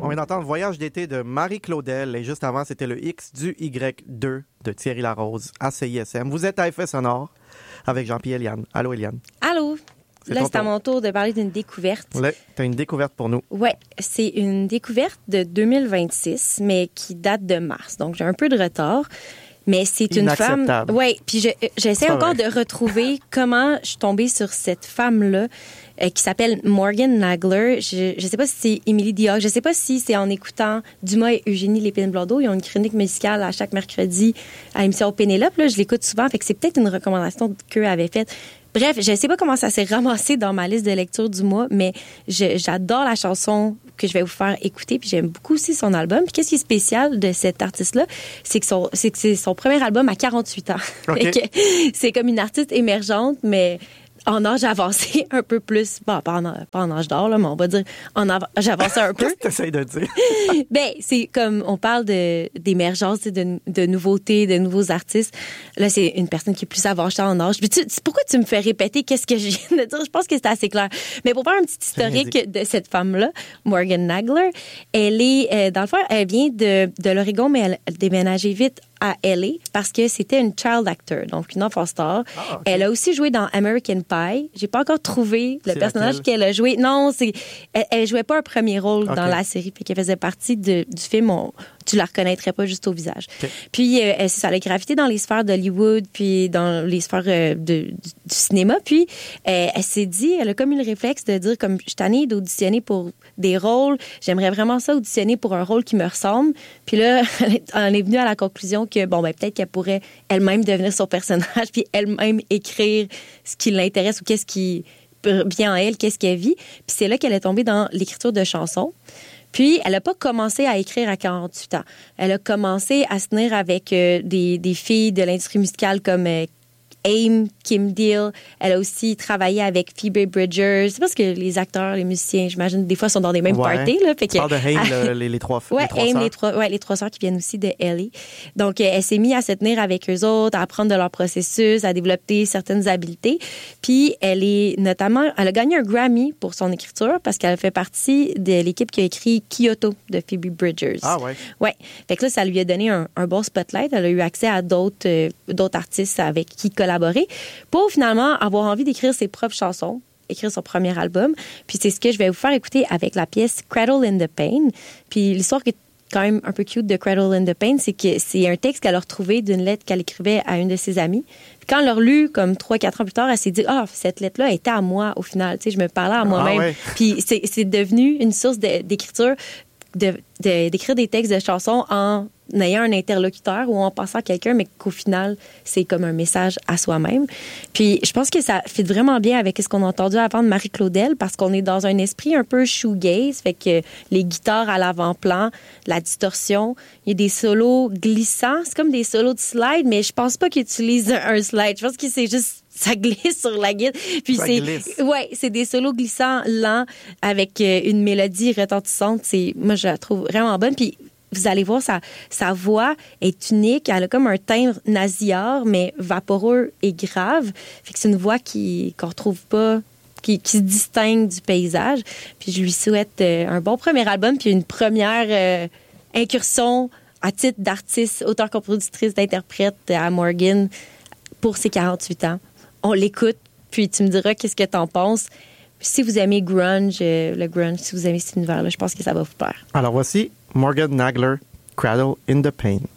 On vient d'entendre Voyage d'été de Marie Claudel et juste avant, c'était le X du Y2 de Thierry Larose à CISM. Vous êtes à Effet sonore avec Jean-Pierre Eliane. Allô, Eliane. Allô. Là, c'est à mon tour de parler d'une découverte. Là, tu as une découverte pour nous. Oui, c'est une découverte de 2026, mais qui date de mars. Donc, j'ai un peu de retard. Mais c'est une femme... Oui, puis j'essaie encore de retrouver comment je suis tombée sur cette femme-là qui s'appelle Morgan Nagler. Je ne sais pas si c'est Émilie Dioc. Je ne sais pas si c'est en écoutant Dumas et Eugénie Lépine-Blondeau. Ils ont une chronique musicale à chaque mercredi à l'émission Pénélope. Là, je l'écoute souvent, fait que c'est peut-être une recommandation qu'eux avaient faite. Bref, je ne sais pas comment ça s'est ramassé dans ma liste de lecture du mois, mais j'adore la chanson que je vais vous faire écouter, puis j'aime beaucoup aussi son album. Puis qu'est-ce qui est spécial de cet artiste-là, c'est que c'est son premier album à 48 ans. Okay. C'est comme une artiste émergente, mais en âge avancé un peu plus. Bon, pas en âge d'or, là, mais on va dire en âge avancé un peu. Qu'est-ce que tu essaies de dire? Ben, c'est comme on parle d'émergence, de nouveautés, de nouveaux artistes. Là, c'est une personne qui est plus avancée en âge. Puis pourquoi tu me fais répéter qu'est-ce que je viens de dire? Je pense que c'est assez clair. Mais pour faire un petit historique de cette femme-là, Morgan Nagler, elle est, dans le fond, elle vient de l'Oregon, mais elle a déménagé vite à LA parce que c'était une child actor, donc une enfant star. Ah, okay. Elle a aussi joué dans American Pie. J'ai pas encore trouvé le personnage qu'elle a joué. Non, elle jouait pas un premier rôle dans la série, puis qu'elle faisait partie du film. Tu la reconnaîtrais pas juste au visage. Okay. Puis ça a gravité dans les sphères d'Hollywood, puis dans les sphères du cinéma. Puis elle s'est dit, elle a comme eu le réflexe de dire, comme je suis tannée d'auditionner pour des rôles, j'aimerais vraiment ça auditionner pour un rôle qui me ressemble. Puis là, elle est venue à la conclusion que peut-être qu'elle pourrait elle-même devenir son personnage, puis elle-même écrire ce qui l'intéresse ou qu'est-ce qui vient en elle, qu'est-ce qu'elle vit. Puis c'est là qu'elle est tombée dans l'écriture de chansons. Puis, elle n'a pas commencé à écrire à 48 ans. Elle a commencé à se tenir avec des filles de l'industrie musicale comme AIM, Kim Deal. Elle a aussi travaillé avec Phoebe Bridgers. C'est parce que les acteurs, les musiciens, j'imagine, des fois, sont dans des mêmes parties. Là, fait tu parles de AIM, les trois sœurs. Les trois sœurs qui viennent aussi de LA. Donc, elle s'est mise à se tenir avec eux autres, à apprendre de leur processus, à développer certaines habiletés. Puis, elle a gagné un Grammy pour son écriture parce qu'elle fait partie de l'équipe qui a écrit Kyoto de Phoebe Bridgers. Ah ouais? Ouais. Fait que là, ça lui a donné un bon spotlight. Elle a eu accès à d'autres artistes avec qui collaborer pour finalement avoir envie d'écrire ses propres chansons, écrire son premier album. Puis c'est ce que je vais vous faire écouter avec la pièce Cradle in the Pain. Puis l'histoire qui est quand même un peu cute de Cradle in the Pain, c'est que c'est un texte qu'elle a retrouvé d'une lettre qu'elle écrivait à une de ses amies. Puis quand elle l'a relu, comme 3-4 ans plus tard, elle s'est dit « Ah, cette lettre-là était à moi au final. » Tu sais, je me parlais à moi-même. Ouais. Puis c'est devenu une source d'écriture, d'écrire des textes de chansons en ayant un interlocuteur ou en pensant à quelqu'un, mais qu'au final, c'est comme un message à soi-même. Puis, je pense que ça fit vraiment bien avec ce qu'on a entendu avant de Marie Claudel, parce qu'on est dans un esprit un peu shoegaze, fait que les guitares à l'avant-plan, la distorsion, il y a des solos glissants, c'est comme des solos de slide, mais je pense pas qu'ils utilisent un slide. Je pense que c'est juste ça glisse sur la guitare. Puis c'est des solos glissants lents avec une mélodie retentissante. Moi, je la trouve vraiment bonne. Puis vous allez voir, sa voix est unique. Elle a comme un timbre nasillard, mais vaporeux et grave. Fait que c'est une voix qu'on retrouve pas, qui se distingue du paysage. Puis je lui souhaite un bon premier album, puis une première incursion à titre d'artiste, auteur-compositrice, d'interprète à Morgan pour ses 48 ans. On l'écoute, puis tu me diras qu'est-ce que t'en penses. Si vous aimez le grunge, si vous aimez cet univers-là, je pense que ça va vous plaire. Alors voici Morgan Nagler, Cradle in the Pain.